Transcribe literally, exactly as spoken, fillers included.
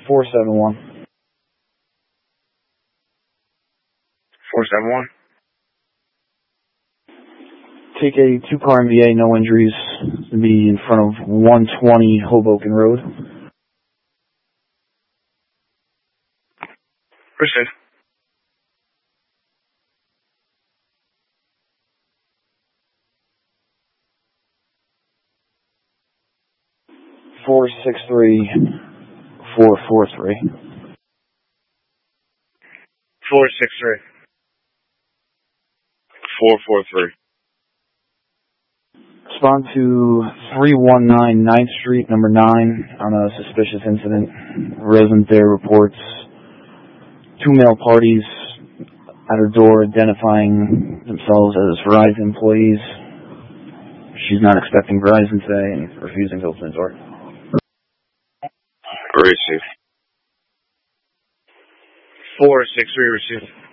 four seven one. four seven one. Take a two-car M V A, no injuries, to be in front of one twenty Hoboken Road. Proceed. four six three, four four three. four six three. four four three. Respond to three one nine ninth Street, number nine, on a suspicious incident. Resident there reports two male parties at her door identifying themselves as Verizon employees. She's not expecting Verizon today and refusing to open the door. Receive. four six three, receive.